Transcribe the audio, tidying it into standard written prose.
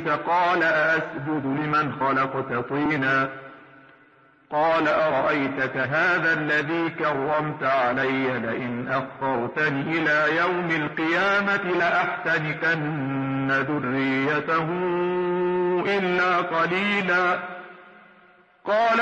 إبليس قال أسجد لمن خلقت طينا قال أرأيتك هذا الذي كرمت علي لئن أخرتني إلى يوم القيامة لأحتنكن ذريته إلا قليلا قال